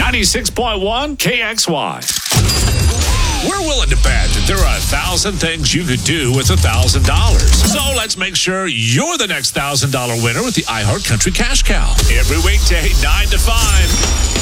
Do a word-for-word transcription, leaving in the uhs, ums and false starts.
ninety-six point one K X Y. We're willing to bet that there are a thousand things you could do with a thousand dollars. So let's make sure you're the next thousand dollar winner with the iHeart Country Cash Cow. Every weekday, nine to five.